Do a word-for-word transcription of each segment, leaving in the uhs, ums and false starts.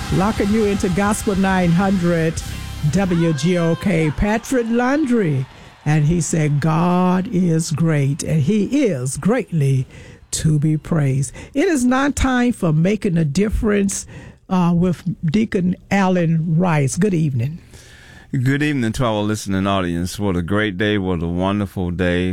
locking you into Gospel nine hundred W G O K, Patrick Landry. And he said, God is great, and he is greatly to be praised. It is now time for Making a Difference uh, with Deacon Alan Rice. Good evening. Good evening to our listening audience. What a great day. What a wonderful day.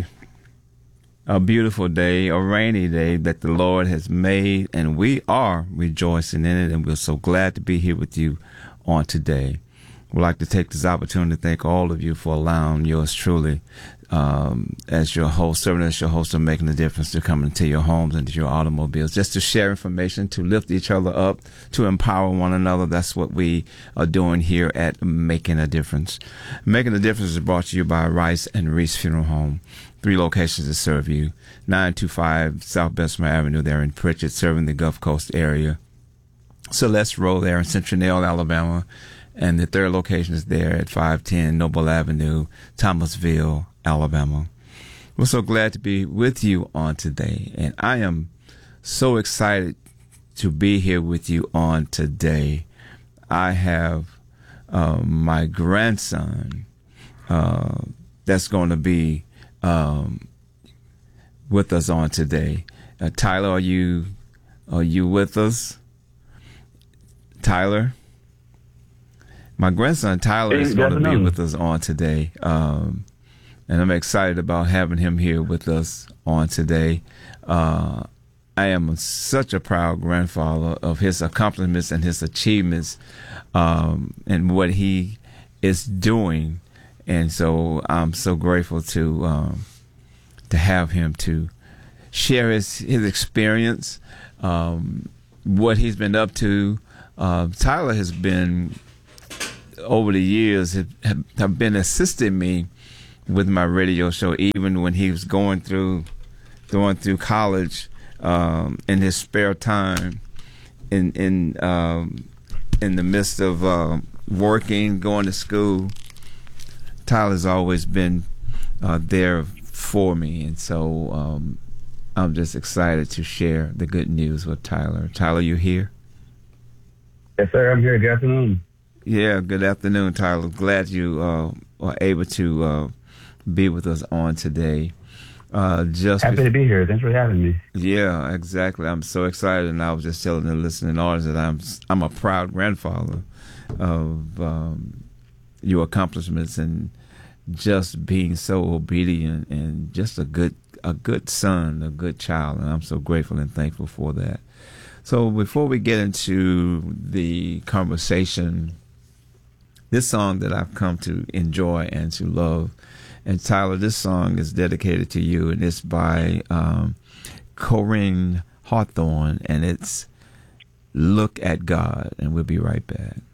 A beautiful day, a rainy day that the Lord has made, and we are rejoicing in it, and we're so glad to be here with you on today. We'd like to take this opportunity to thank all of you for allowing yours truly um, as your host, serving as your host of Making a Difference, to come into your homes and to your automobiles, just to share information, to lift each other up, to empower one another. That's what we are doing here at Making a Difference. Making a Difference is brought to you by Rice and Reese Funeral Home. Three locations to serve you. nine two five South Bessemer Avenue there in Pritchett, serving the Gulf Coast area. Celeste Road there in Centennial, Alabama. And the third location is there at five ten Noble Avenue, Thomasville, Alabama. We're so glad to be with you on today. And I am so excited to be here with you on today. I have uh, my grandson uh, that's going to be um, with us on today. Uh, Tyler, are you are you with us? Tyler? My grandson Tyler is going to be with us on today, um, and I'm excited about having him here with us on today. Uh, I am such a proud grandfather of his accomplishments and his achievements, um, and what he is doing, and so I'm so grateful to um, to have him to share his his experience, um, what he's been up to. Uh, Tyler has been, over the years, have, have been assisting me with my radio show, even when he was going through going through college, um, in his spare time, in in um, in the midst of uh, working, going to school. Tyler's always been uh, there for me, and so um, I'm just excited to share the good news with Tyler. Tyler, you here? Yes, sir. I'm here. Good afternoon. Yeah, good afternoon, Tyler. Glad you uh, are able to uh, be with us on today. Uh, just Happy to be here. Thanks for having me. Yeah, exactly. I'm so excited, and I was just telling the listening audience that I'm I'm a proud grandfather of um, your accomplishments and just being so obedient and just a good a good son, a good child, and I'm so grateful and thankful for that. So before we get into the conversation, this song that I've come to enjoy and to love, and Tyler, this song is dedicated to you, and it's by um, Corinne Hawthorne, and it's "Look at God," and we'll be right back.